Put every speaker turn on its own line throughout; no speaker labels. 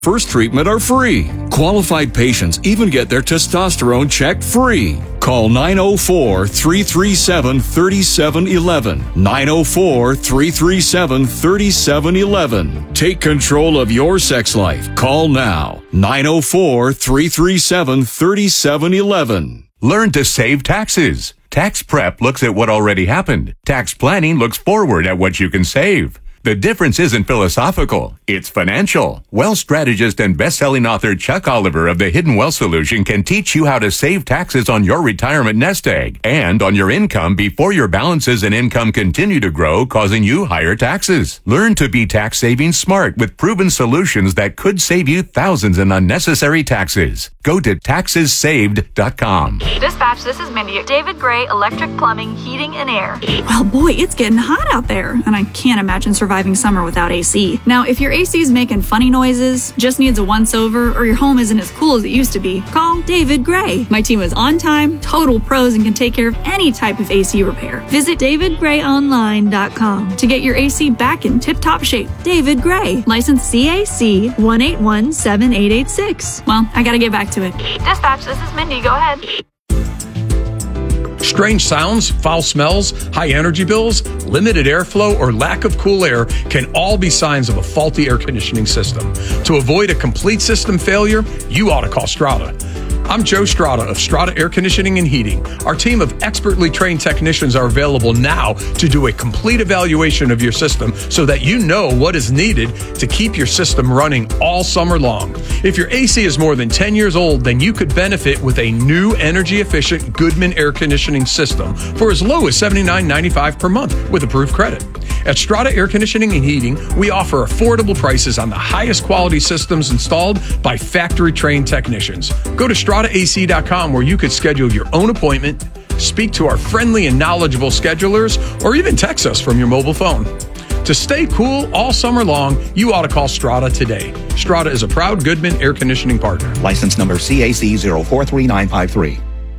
First treatment are free. Qualified patients even get their testosterone checked free. Call 904-337-3711. 904-337-3711. Take control of your sex life. Call now. 904-337-3711.
Learn to save taxes. Tax prep looks at what already happened. Tax planning looks forward at what you can save. The difference isn't philosophical, it's financial. Wealth strategist and best-selling author Chuck Oliver of the Hidden Wealth Solution can teach you how to save taxes on your retirement nest egg and on your income before your balances and income continue to grow, causing you higher taxes. Learn to be tax-saving smart with proven solutions that could save you thousands in unnecessary taxes. Go to taxessaved.com.
Dispatch, this is Mindy at David Gray Electric Plumbing, Heating and Air.
Well, boy, it's getting hot out there, and I can't imagine surviving summer without AC. Now, if your AC is making funny noises, just needs a once-over, or your home isn't as cool as it used to be, call David Gray. My team is on time, total pros, and can take care of any type of AC repair. Visit davidgrayonline.com to get your AC back in tip-top shape. David Gray, licensed CAC 1817886. Well, I gotta get back to it.
Dispatch, this is Mindy. Go ahead.
Strange sounds, foul smells, high energy bills, limited airflow, or lack of cool air can all be signs of a faulty air conditioning system. To avoid a complete system failure, you ought to call Strata. I'm Joe Strata of Strata Air Conditioning and Heating. Our team of expertly trained technicians are available now to do a complete evaluation of your system so that you know what is needed to keep your system running all summer long. If your AC is more than 10 years old, then you could benefit with a new energy-efficient Goodman air conditioning system for as low as $79.95 per month with approved credit. At Strata Air Conditioning and Heating, we offer affordable prices on the highest quality systems installed by factory-trained technicians. Go to StrataAC.com where you could schedule your own appointment, speak to our friendly and knowledgeable schedulers, or even text us from your mobile phone. To stay cool all summer long, you ought to call Strata today. Strata is a proud Goodman air conditioning partner.
License number CAC 043953.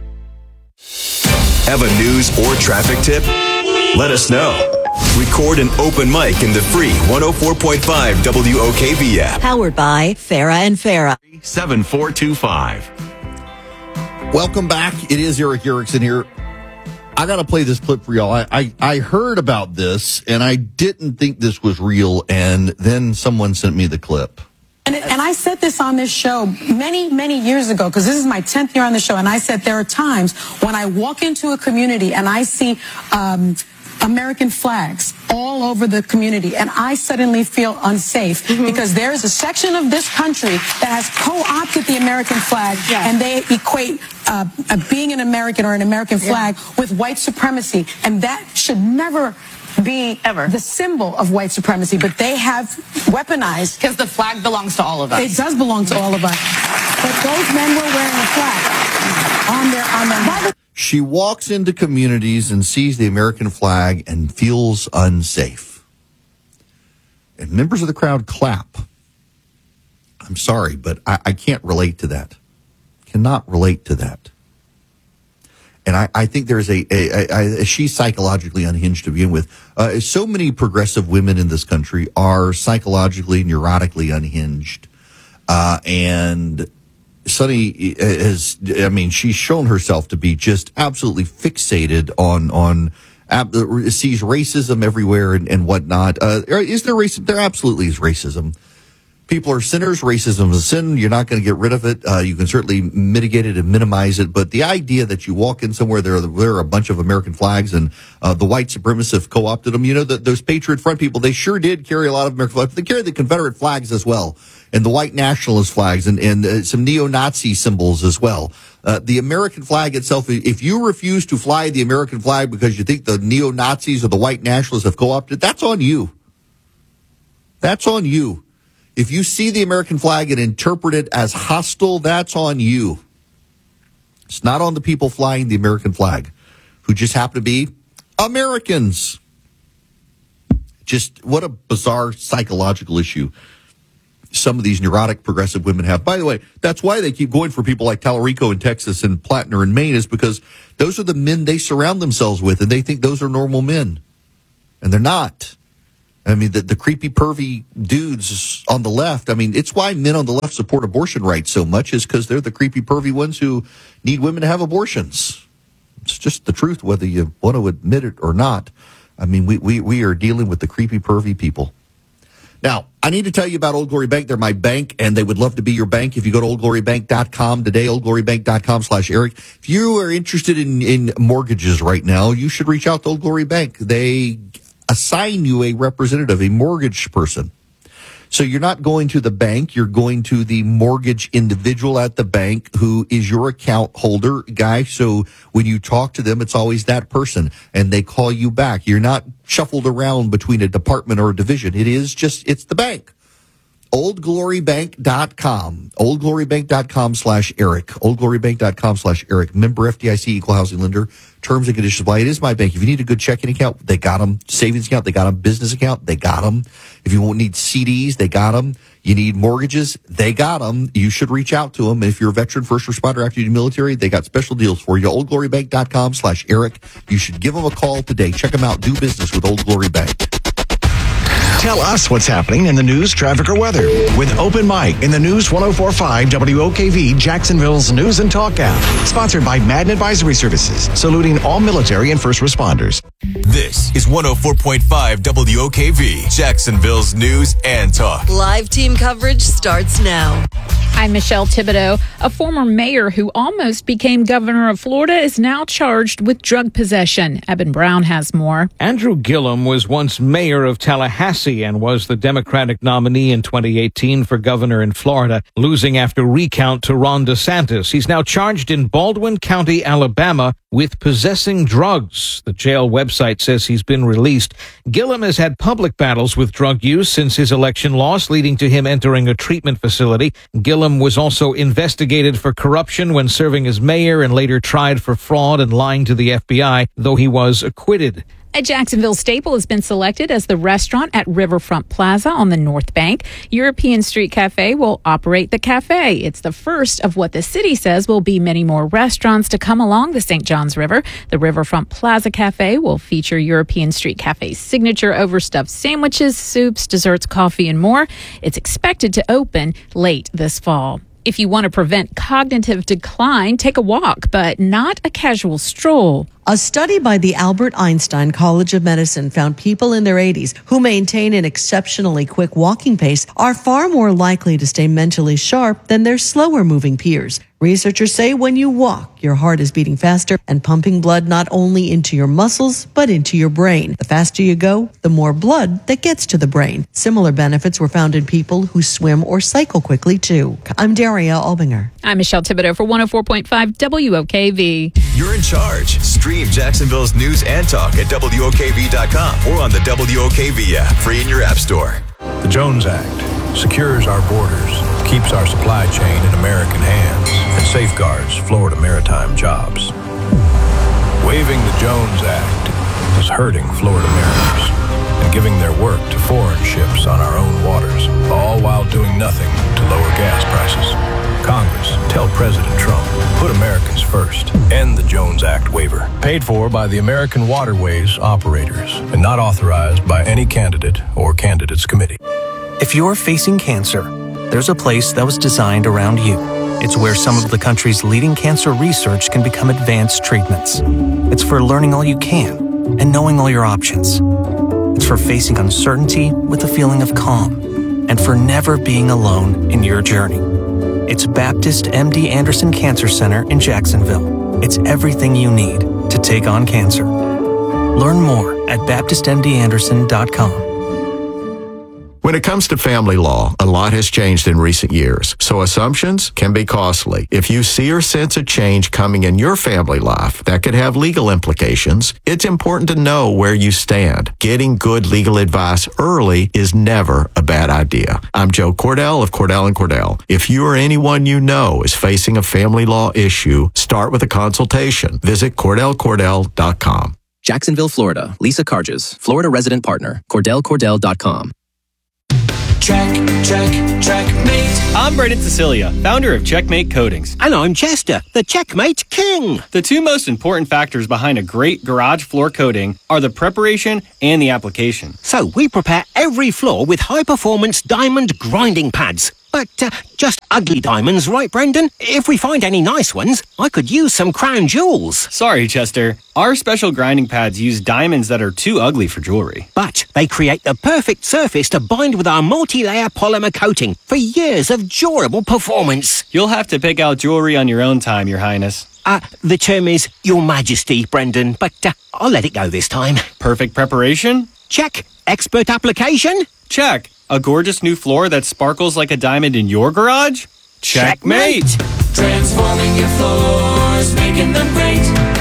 Have a news or traffic tip? Let us know. Record an open mic in the free 104.5 WOKV app.
Powered by Farah and Farah.
7425.
Welcome back. It is Eric Erickson here. I got to play this clip for y'all. I heard about this, and I didn't think this was real, and then someone sent me the clip.
And I said this on this show many, many years ago, because this is my 10th year on the show, and I said there are times when I walk into a community and I see American flags all over the community, and I suddenly feel unsafe because there is a section of this country that has co-opted the American flag, and they equate being an American or an American flag with white supremacy, and that should never be the symbol of white supremacy, but they have weaponized.
Because the flag belongs to all of us.
It does belong to all of us. But those men were wearing a flag on their
She walks into communities and sees the American flag and feels unsafe. And members of the crowd clap. I'm sorry, but I can't relate to that. Cannot relate to that. And I think there's she's psychologically unhinged to begin with. So many progressive women in this country are psychologically, neurotically unhinged. And Sunny she's shown herself to be just absolutely fixated on sees racism everywhere and whatnot. Is there racism? There absolutely is racism. People are sinners. Racism is a sin. You're not going to get rid of it. You can certainly mitigate it and minimize it. But the idea that you walk in somewhere, there are a bunch of American flags and the white supremacists co-opted them. You know, those Patriot Front people, they sure did carry a lot of American flags. They carry the Confederate flags as well, and the white nationalist flags and some neo-Nazi symbols as well. The American flag itself, if you refuse to fly the American flag because you think the neo-Nazis or the white nationalists have co-opted, that's on you. That's on you. If you see the American flag and interpret it as hostile, that's on you. It's not on the people flying the American flag, who just happen to be Americans. Just what a bizarre psychological issue some of these neurotic progressive women have. By the way, that's why they keep going for people like Tallarico in Texas and Plattner in Maine, is because those are the men they surround themselves with, and they think those are normal men. And they're not. I mean, the creepy, pervy dudes on the left, I mean, it's why men on the left support abortion rights so much, is because they're the creepy, pervy ones who need women to have abortions. It's just the truth, whether you want to admit it or not. I mean, we are dealing with the creepy, pervy people. Now, I need to tell you about Old Glory Bank. They're my bank, and they would love to be your bank. If you go to oldglorybank.com today, oldglorybank.com/Eric. If you are interested in mortgages right now, you should reach out to Old Glory Bank. They assign you a representative, a mortgage person. So you're not going to the bank, you're going to the mortgage individual at the bank who is your account holder guy. So when you talk to them, it's always that person, and they call you back. You're not shuffled around between a department or a division. It's the bank. oldglorybank.com. oldglorybank.com/Eric. oldglorybank.com/Eric. Member FDIC, equal housing lender. Terms and conditions apply. It is my bank. If you need a good checking account, they got them. Savings account, they got them. Business account, they got them. If you won't need CDs, they got them. You need mortgages, they got them. You should reach out to them. And if you're a veteran, first responder, active duty military, they got special deals for you. oldglorybank.com/Eric. You should give them a call today. Check them out. Do business with Old Glory Bank.
Tell us what's happening in the news, traffic, or weather with Open Mic in the News 104.5 WOKV, Jacksonville's News and Talk app. Sponsored by Madden Advisory Services, saluting all military and first responders.
This is 104.5 WOKV, Jacksonville's News and Talk.
Live team coverage starts now.
I'm Michelle Thibodeau. A former mayor who almost became governor of Florida is now charged with drug possession. Eben Brown has more.
Andrew Gillum was once mayor of Tallahassee and was the Democratic nominee in 2018 for governor in Florida, losing after recount to Ron DeSantis. He's now charged in Baldwin County, Alabama, with possessing drugs. The jail website says he's been released. Gillum has had public battles with drug use since his election loss, leading to him entering a treatment facility. Gillum was also investigated for corruption when serving as mayor and later tried for fraud and lying to the FBI, though he was acquitted.
A Jacksonville staple has been selected as the restaurant at Riverfront Plaza on the North Bank. European Street Cafe will operate the cafe. It's the first of what the city says will be many more restaurants to come along the St. Johns River. The Riverfront Plaza Cafe will feature European Street Cafe's signature overstuffed sandwiches, soups, desserts, coffee, and more. It's expected to open late this fall. If you want to prevent cognitive decline, take a walk, but not a casual stroll.
A study by the Albert Einstein College of Medicine found people in their 80s who maintain an exceptionally quick walking pace are far more likely to stay mentally sharp than their slower moving peers. Researchers say when you walk, your heart is beating faster and pumping blood not only into your muscles, but into your brain. The faster you go, the more blood that gets to the brain. Similar benefits were found in people who swim or cycle quickly, too. I'm Daria Albinger.
I'm Michelle Thibodeau for 104.5 WOKV.
You're in charge. Stream Jacksonville's News and Talk at WOKV.com or on the WOKV app, free in your app store.
The Jones Act secures our borders, keeps our supply chain in American hands, and safeguards Florida maritime jobs. Waiving the Jones Act is hurting Florida mariners and giving their work to foreign ships on our own waters, all while doing nothing to lower gas prices. Congress, tell President Trump, put Americans first. End the Jones Act waiver. Paid for by the American Waterways operators and not authorized by any candidate or candidates committee.
If you're facing cancer, there's a place that was designed around you. It's where some of the country's leading cancer research can become advanced treatments. It's for learning all you can and knowing all your options. It's for facing uncertainty with a feeling of calm and for never being alone in your journey. It's Baptist MD Anderson Cancer Center in Jacksonville. It's everything you need to take on cancer. Learn more at BaptistMDAnderson.com.
When it comes to family law, a lot has changed in recent years, so assumptions can be costly. If you see or sense a change coming in your family life that could have legal implications, it's important to know where you stand. Getting good legal advice early is never a bad idea. I'm Joe Cordell of Cordell & Cordell. If you or anyone you know is facing a family law issue, start with a consultation. Visit CordellCordell.com.
Jacksonville, Florida. Lisa Carges, Florida resident partner, CordellCordell.com. Checkmate. I'm Brendan Cecilia, founder of Checkmate Coatings.
And I'm Chester, the Checkmate King.
The two most important factors behind a great garage floor coating are the preparation and the application.
So we prepare every floor with high-performance diamond grinding pads. But just ugly diamonds, right, Brendan? If we find any nice ones, I could use some crown jewels.
Sorry, Chester. Our special grinding pads use diamonds that are too ugly for jewelry.
But they create the perfect surface to bind with our multi-layer polymer coating for years of durable performance.
You'll have to pick out jewelry on your own time, Your Highness.
The term is Your Majesty, Brendan, but I'll let it go this time.
Perfect preparation?
Check. Expert application?
Check. A gorgeous new floor that sparkles like a diamond in your garage? Checkmate!
Transforming your floors, making them great.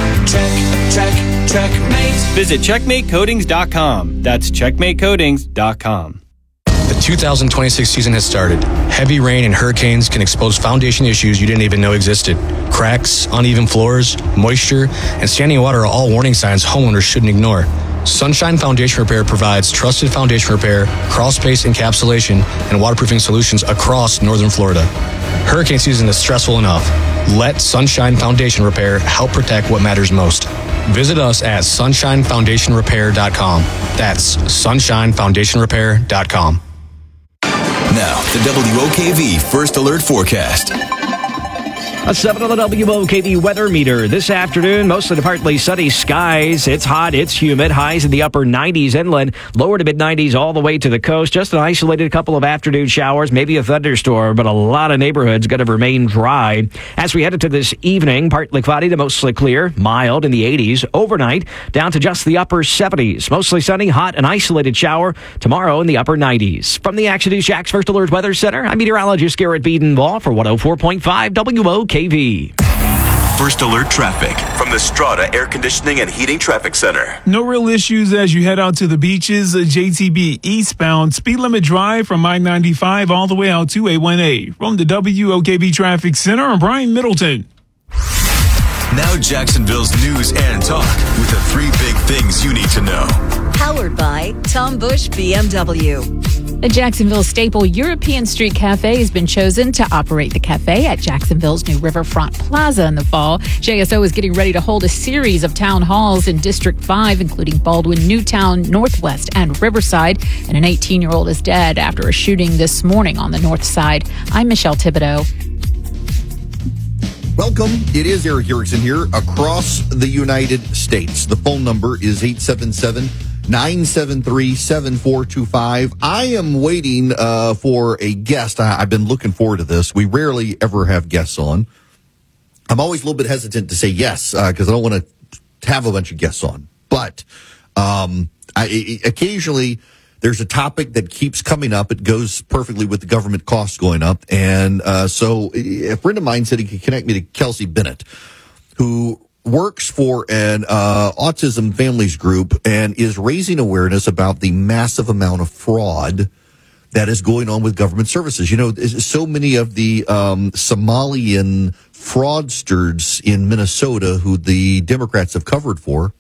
Checkmate.
Visit checkmatecoatings.com. That's checkmatecoatings.com.
The 2026 season has started. Heavy rain and hurricanes can expose foundation issues you didn't even know existed. Cracks, uneven floors, moisture, and standing water are all warning signs homeowners shouldn't ignore. Sunshine Foundation Repair provides trusted foundation repair, crawl space encapsulation, and waterproofing solutions across northern Florida. Hurricane season is stressful enough. Let Sunshine Foundation Repair help protect what matters most. Visit us at sunshinefoundationrepair.com. That's sunshinefoundationrepair.com.
Now, the WOKV First Alert Forecast.
A 7 on the WOKV weather meter. This afternoon, mostly to partly sunny skies. It's hot, it's humid. Highs in the upper 90s inland, lower to mid-90s all the way to the coast. Just an isolated couple of afternoon showers, maybe a thunderstorm, but a lot of neighborhoods going to remain dry. As we head into this evening, partly cloudy to mostly clear, mild in the 80s. Overnight, down to just the upper 70s. Mostly sunny, hot, and isolated shower. Tomorrow in the upper 90s. From the Action News Jax First Alert Weather Center, I'm meteorologist Garrett Bedenbaugh for 104.5 WOKV.
First Alert Traffic from the Strata Air Conditioning and Heating Traffic Center.
No real issues as you head out to the beaches. JTB eastbound, speed limit drive from I-95 all the way out to A1A. From the WOKV Traffic Center, I'm Brian Middleton.
Now Jacksonville's news and talk with the three big things you need to know.
Powered by Tom Bush BMW.
The Jacksonville staple European Street Cafe has been chosen to operate the cafe at Jacksonville's new Riverfront Plaza in the fall. JSO is getting ready to hold a series of town halls in District 5, including Baldwin, Newtown, Northwest, and Riverside. And an 18-year-old is dead after a shooting this morning on the north side. I'm Michelle Thibodeau.
Welcome. It is Eric Erickson here across the United States. The phone number is 877-973-7425. I am waiting for a guest. I've been looking forward to this. We rarely ever have guests on. I'm always a little bit hesitant to say yes because I don't want to have a bunch of guests on. But occasionally there's a topic that keeps coming up. It goes perfectly with the government costs going up. And so a friend of mine said he could connect me to Kelsey Bennett, who works for an autism families group and is raising awareness about the massive amount of fraud that is going on with government services. You know, so many of the Somalian fraudsters in Minnesota who the Democrats have covered for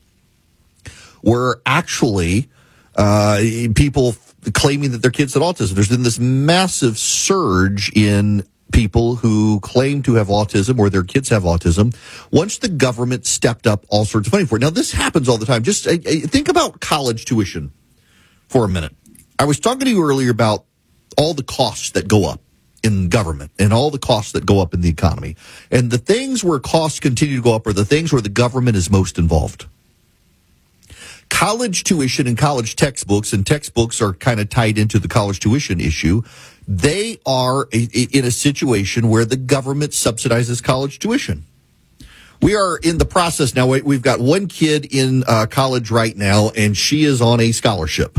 were actually people claiming that their kids had autism. There's been this massive surge in people who claim to have autism or their kids have autism once the government stepped up all sorts of money for it. Now, this happens all the time. Just think about college tuition for a minute. I was talking to you earlier about all the costs that go up in government and all the costs that go up in the economy. And the things where costs continue to go up are the things where the government is most involved. College tuition and college textbooks, and textbooks are kind of tied into the college tuition issue. They are in a situation where the government subsidizes college tuition. We are in the process now. We've got one kid in college right now, and she is on a scholarship.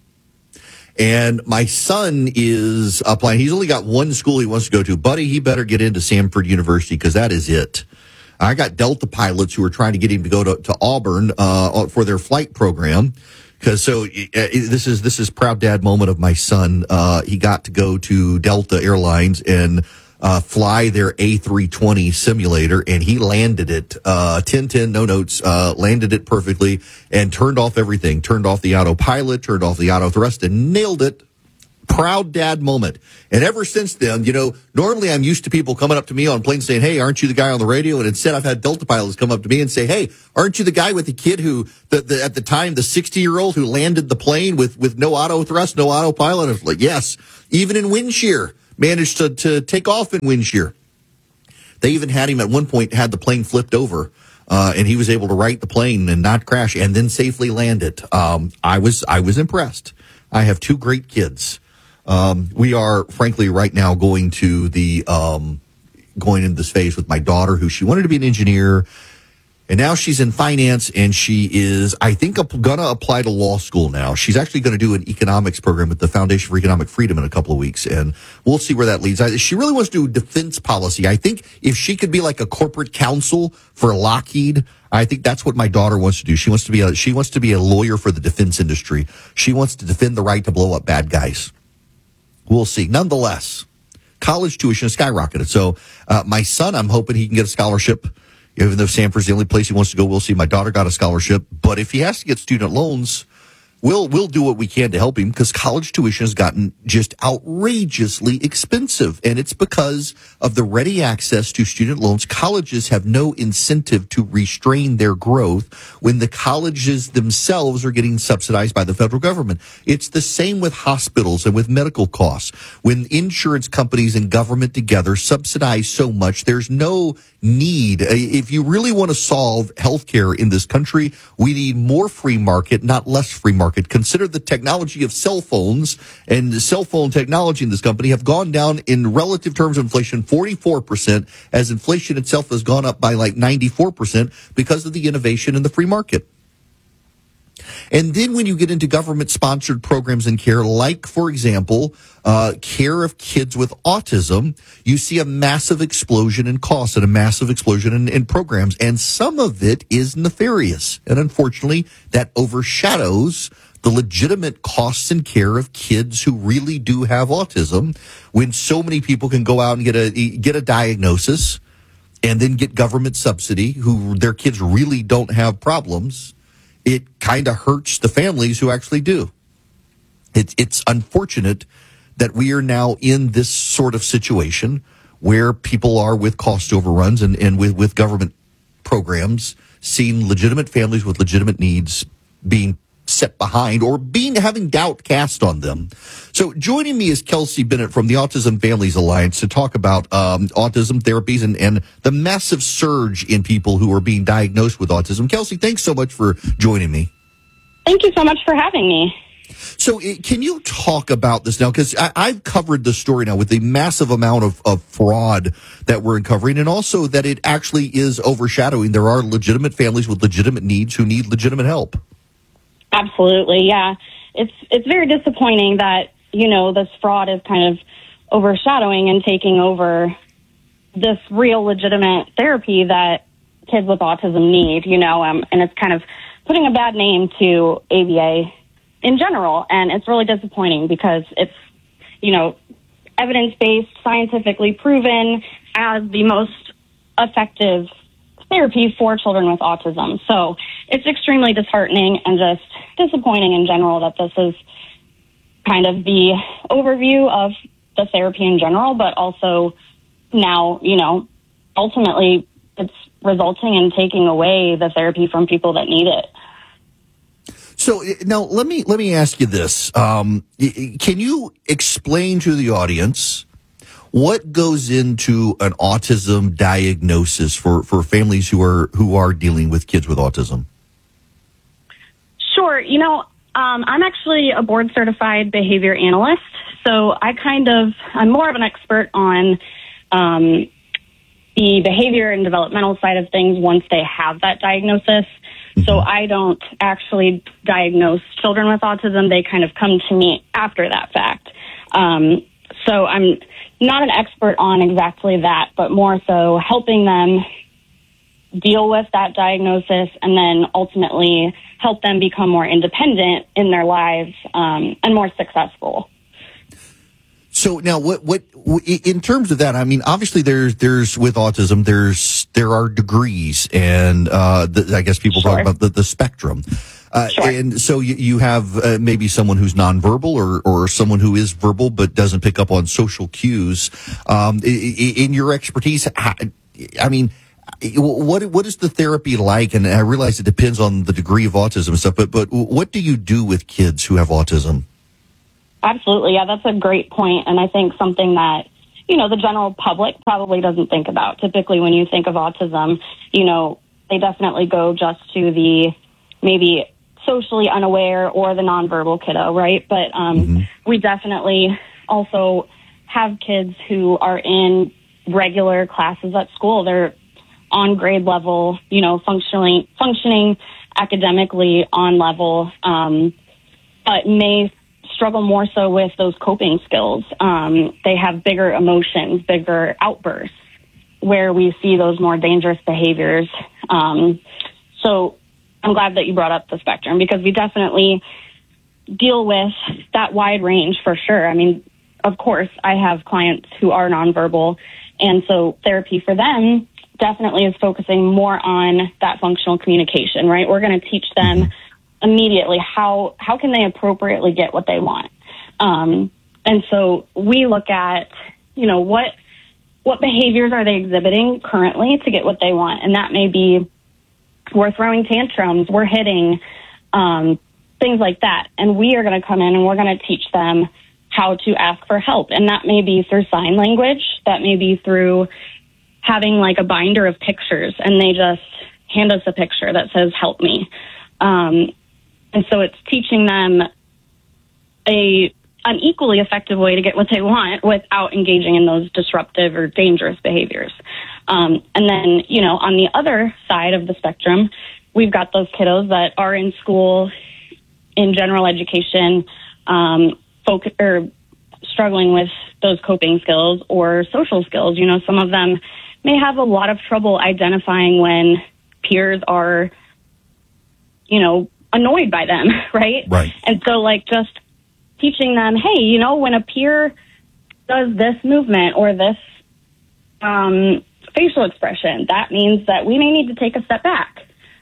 And my son is applying. He's only got one school he wants to go to. Buddy, he better get into Samford University because that is it. I got Delta pilots who are trying to get him to go to Auburn for their flight program. This is proud dad moment of my son. He got to go to Delta Airlines and fly their A320 simulator, and he landed it 10-10, no notes, landed it perfectly and turned off everything. Turned off the autopilot, turned off the auto thrust, and nailed it. Proud dad moment. And ever since then, normally I'm used to people coming up to me on planes saying, hey, aren't you the guy on the radio? And instead I've had Delta pilots come up to me and say, hey, aren't you the guy with the kid who, at the time, the 60-year-old who landed the plane with no auto thrust, no autopilot? I was like, yes, even in wind shear, managed to take off in wind shear. They even had him at one point, had the plane flipped over, and he was able to right the plane and not crash and then safely land it. I was impressed. I have two great kids. We are, frankly, right now going into this phase with my daughter, who she wanted to be an engineer, and now she's in finance, and she is, I think, going to apply to law school now. She's actually going to do an economics program at the Foundation for Economic Freedom in a couple of weeks, and we'll see where that leads. She really wants to do defense policy. I think if she could be like a corporate counsel for Lockheed, I think that's what my daughter wants to do. She wants to be a lawyer for the defense industry. She wants to defend the right to blow up bad guys. We'll see. Nonetheless, college tuition has skyrocketed. So my son, I'm hoping he can get a scholarship, even though Sanford's the only place he wants to go. We'll see. My daughter got a scholarship. But if he has to get student loans, we'll do what we can to help him, because college tuition has gotten just outrageously expensive. And it's because of the ready access to student loans. Colleges have no incentive to restrain their growth when the colleges themselves are getting subsidized by the federal government. It's the same with hospitals and with medical costs. When insurance companies and government together subsidize so much, there's no need. If you really want to solve healthcare in this country, we need more free market, not less free market. Consider the technology of cell phones, and the cell phone technology in this company have gone down in relative terms of inflation 44%, as inflation itself has gone up by like 94% because of the innovation in the free market. And then when you get into government-sponsored programs in care, like, for example, care of kids with autism, you see a massive explosion in costs and a massive explosion in programs. And some of it is nefarious. And unfortunately, that overshadows the legitimate costs and care of kids who really do have autism, when so many people can go out and get a diagnosis and then get government subsidy, who their kids really don't have problems. It kind of hurts the families who actually do. It's unfortunate that we are now in this sort of situation where people are with cost overruns and with government programs, seeing legitimate families with legitimate needs being set behind or having doubt cast on them. So joining me is Kelsey Bennett from the Autism Families Alliance to talk about autism therapies and the massive surge in people who are being diagnosed with autism. Kelsey, thanks so much for joining me.
Thank you so much for having me.
So can you talk about this now? Because I've covered the story now with the massive amount of fraud that we're uncovering, and also that it actually is overshadowing. There are legitimate families with legitimate needs who need legitimate help.
Absolutely, yeah. It's very disappointing that, this fraud is kind of overshadowing and taking over this real legitimate therapy that kids with autism need, and it's kind of putting a bad name to ABA in general. And it's really disappointing because it's, evidence-based, scientifically proven as the most effective therapy for children with autism. So it's extremely disheartening and just disappointing in general that this is kind of the overview of the therapy in general, but also now, ultimately it's resulting in taking away the therapy from people that need it.
So now let me ask you this. Can you explain to the audience what goes into an autism diagnosis for families who are dealing with kids with autism?
Sure. I'm actually a board certified behavior analyst, so I'm more of an expert on the behavior and developmental side of things once they have that diagnosis. So I don't actually diagnose children with autism. They kind of come to me after that fact. So I'm not an expert on exactly that, but more so helping them deal with that diagnosis and then ultimately help them become more independent in their lives and more successful.
So now, what in terms of that? I mean, obviously, there's with autism, there are degrees, and I guess people talk about the spectrum. And so you have maybe someone who's nonverbal or someone who is verbal but doesn't pick up on social cues. In your expertise, I mean, what is the therapy like? And I realize it depends on the degree of autism and stuff, but what do you do with kids who have autism?
Absolutely. Yeah, that's a great point. And I think something that, the general public probably doesn't think about. Typically, when you think of autism, they definitely go just to the maybe socially unaware or the nonverbal kiddo, right? But we definitely also have kids who are in regular classes at school. They're on grade level, functioning academically on level, but may struggle more so with those coping skills. They have bigger emotions, bigger outbursts, where we see those more dangerous behaviors. So I'm glad that you brought up the spectrum, because we definitely deal with that wide range for sure. I mean, of course, I have clients who are nonverbal, and so therapy for them definitely is focusing more on that functional communication, right? We're going to teach them immediately how can they appropriately get what they want. And so we look at, what behaviors are they exhibiting currently to get what they want? And that may be we're throwing tantrums, we're hitting, things like that. And we are going to come in and we're going to teach them how to ask for help. And that may be through sign language. That may be through having like a binder of pictures, and they just hand us a picture that says, help me. And so it's teaching them an equally effective way to get what they want without engaging in those disruptive or dangerous behaviors. And then, on the other side of the spectrum, we've got those kiddos that are in school, in general education, or struggling with those coping skills or social skills. Some of them may have a lot of trouble identifying when peers are, annoyed by them, right?
Right.
And so, just teaching them, hey, when a peer does this movement or this facial expression, that means that we may need to take a step back.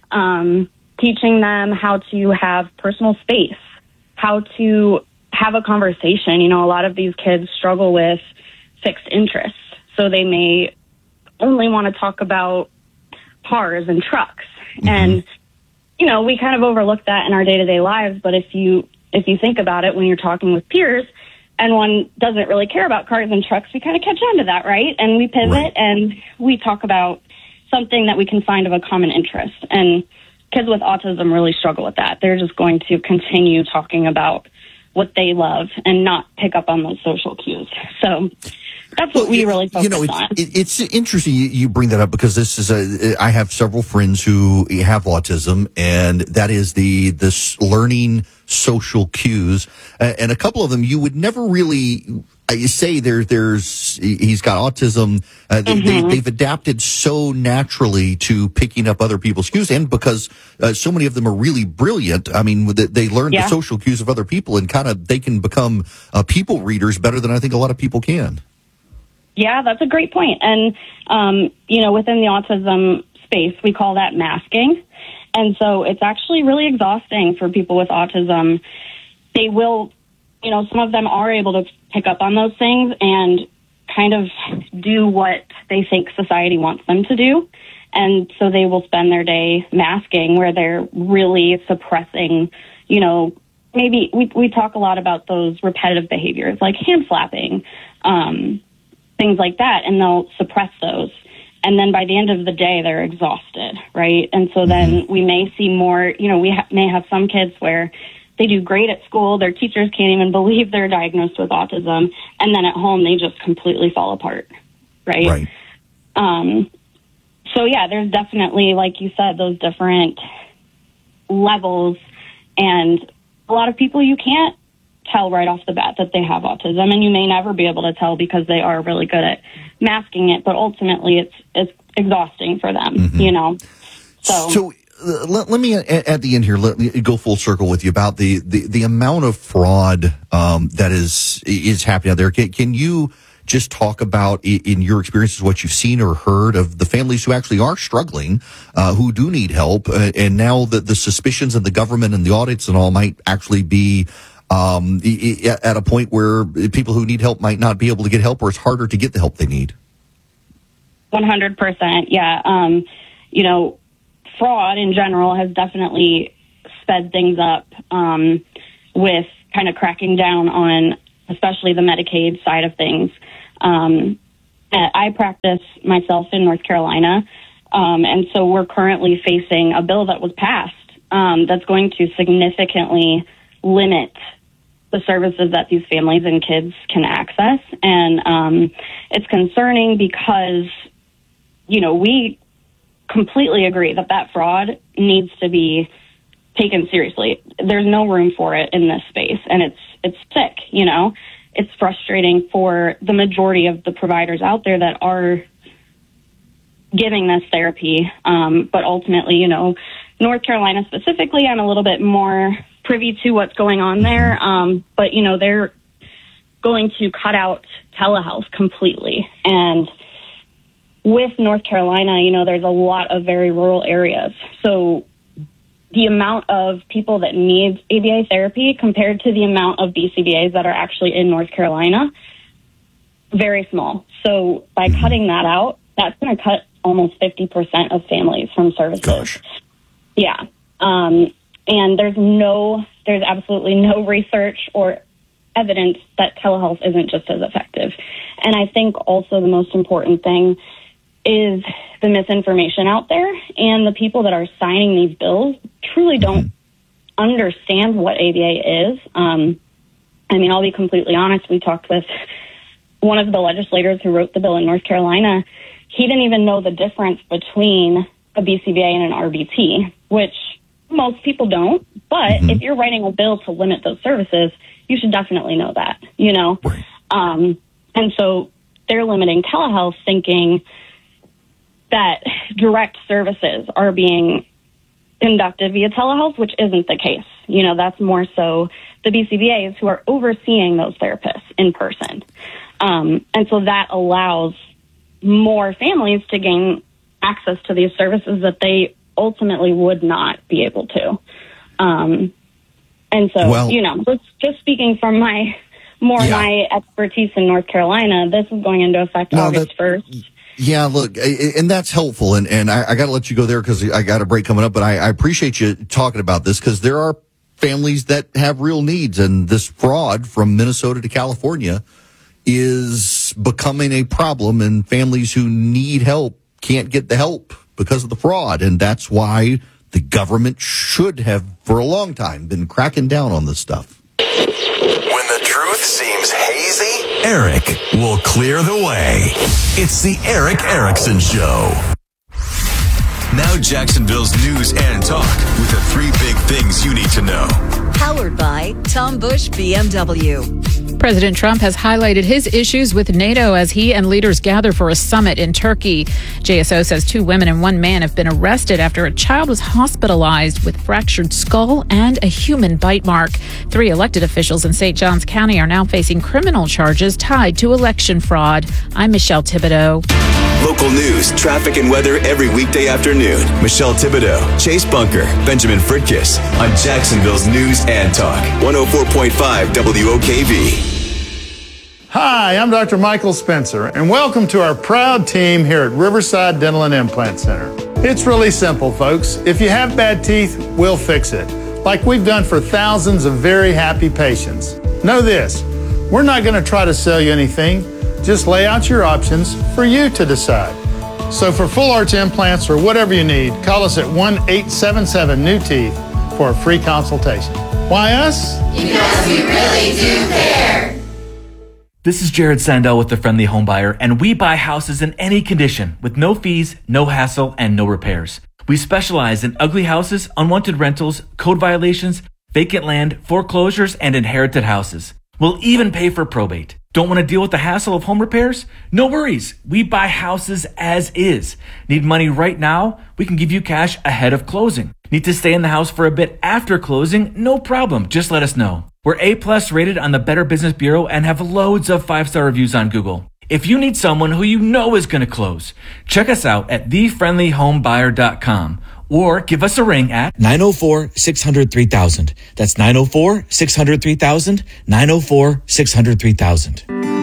Teaching them how to have personal space, how to have a conversation. A lot of these kids struggle with fixed interests, so they may only want to talk about cars and trucks. And we kind of overlook that in our day-to-day lives, but if you think about it, when you're talking with peers and one doesn't really care about cars and trucks, we kind of catch on to that, right? And we pivot and we talk about something that we can find of a common interest. And kids with autism really struggle with that. They're just going to continue talking about what they love and not pick up on those social cues. So that's what we really focus on.
It's interesting you bring that up, because this is I have several friends who have autism, and that is this learning social cues, and a couple of them you would never really say he's got autism. They've adapted so naturally to picking up other people's cues, and because so many of them are really brilliant. I mean, they learn the social cues of other people, and they can become people readers better than I think a lot of people can.
Yeah, that's a great point. And, within the autism space, we call that masking. And so it's actually really exhausting for people with autism. They will, some of them are able to pick up on those things and kind of do what they think society wants them to do. And so they will spend their day masking, where they're really suppressing, maybe we talk a lot about those repetitive behaviors like hand flapping, things like that, and they'll suppress those. And then by the end of the day, they're exhausted, right? And so then we may see more, we may have some kids where they do great at school, their teachers can't even believe they're diagnosed with autism, and then at home they just completely fall apart, right? So yeah, there's definitely, like you said, those different levels, and a lot of people you can't tell right off the bat that they have autism, and you may never be able to tell because they are really good at masking it, but ultimately it's exhausting for them, So
let me at the end here, let me go full circle with you about the amount of fraud that is happening out there. Can you just talk about, in your experiences, what you've seen or heard of the families who actually are struggling, who do need help, and now the suspicions of the government and the audits and all might actually be at a point where people who need help might not be able to get help, or it's harder to get the help they need.
100%. Yeah. Fraud in general has definitely sped things up with kind of cracking down on especially the Medicaid side of things. I practice myself in North Carolina, and so we're currently facing a bill that was passed that's going to significantly limit the services that these families and kids can access. And it's concerning because, we completely agree that fraud needs to be taken seriously. There's no room for it in this space, and it's sick. It's frustrating for the majority of the providers out there that are giving this therapy. But ultimately, North Carolina specifically, I'm a little bit more privy to what's going on there. But they're going to cut out telehealth completely. And with North Carolina, there's a lot of very rural areas. So the amount of people that need ABA therapy compared to the amount of BCBAs that are actually in North Carolina, very small. So by cutting that out, that's going to cut almost 50% of families from services.
Gosh.
Yeah. And there's absolutely no research or evidence that telehealth isn't just as effective. And I think also the most important thing is the misinformation out there, and the people that are signing these bills truly don't understand what ABA is. I'll be completely honest. We talked with one of the legislators who wrote the bill in North Carolina. He didn't even know the difference between a BCBA and an RBT, which most people don't. But if you're writing a bill to limit those services, you should definitely know that, and so they're limiting telehealth, thinking that direct services are being conducted via telehealth, which isn't the case. That's more so the BCBAs who are overseeing those therapists in person. And so that allows more families to gain access to these services that they ultimately would not be able to. And so, just speaking from my expertise in North Carolina, this is going into effect August 1st.
Yeah, look, and that's helpful, and I got to let you go there because I got a break coming up, but I appreciate you talking about this because there are families that have real needs, and this fraud from Minnesota to California is becoming a problem, and families who need help can't get the help because of the fraud, and that's why the government should have, for a long time, been cracking down on this stuff.
When the truth seems hazy, Eric will clear the way. It's the Eric Erickson Show. Now Jacksonville's news and talk with the 3 big things you need to know.
Powered by Tom Busch BMW.
President Trump has highlighted his issues with NATO as he and leaders gather for a summit in Turkey. JSO says 2 women and 1 man have been arrested after a child was hospitalized with fractured skull and a human bite mark. 3 elected officials in St. Johns County are now facing criminal charges tied to election fraud. I'm Michelle Thibodeau.
Local news, traffic, and weather every weekday afternoon. Michelle Thibodeau, Chase Bunker, Benjamin Fritkiss on Jacksonville's News and Talk. 104.5 WOKV.
Hi, I'm Dr. Michael Spencer, and welcome to our proud team here at Riverside Dental and Implant Center. It's really simple, folks. If you have bad teeth, we'll fix it, like we've done for thousands of very happy patients. Know this, we're not going to try to sell you anything. Just lay out your options for you to decide. So for full arch implants or whatever you need, call us at 1-877-NEW-TEETH for a free consultation. Why us?
Because we really do care.
This is Jared Sandell with The Friendly Home Buyer, and we buy houses in any condition with no fees, no hassle, and no repairs. We specialize in ugly houses, unwanted rentals, code violations, vacant land, foreclosures, and inherited houses. We'll even pay for probate. Don't want to deal with the hassle of home repairs? No worries. We buy houses as is. Need money right now? We can give you cash ahead of closing. Need to stay in the house for a bit after closing? No problem. Just let us know. We're A+ rated on the Better Business Bureau and have loads of 5-star reviews on Google. If you need someone who you know is going to close, check us out at thefriendlyhomebuyer.com or give us a ring at
904-600-3000. That's 904-600-3000, 904-600-3000.